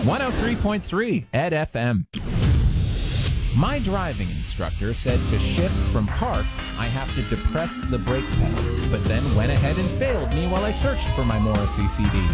103.3 Ed FM. My driving instructor said to shift from park, I have to depress the brake pedal, but then went ahead and failed me while I searched for my Morrissey CD.